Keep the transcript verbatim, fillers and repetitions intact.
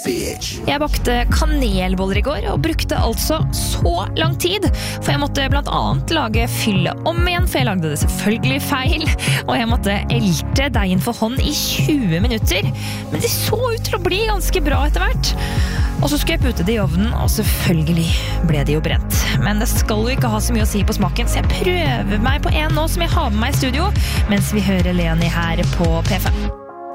Jeg bakte kanelboller i går og brukte altså så lang tid, for jeg måtte blant annet lage fylle om igjen, for jeg lagde det selvfølgelig feil, og jeg måtte elte deigen for hånd i tjue minutter, men det så ut til å bli ganske bra etter hvert. Og så skulle jeg putte det i ovnen, og selvfølgelig ble det jo brent. Men det skal jo ikke ha så mye å si på smaken, så jeg prøver meg på en nå som jeg har med meg i studio, mens vi hører Leni her på P fem.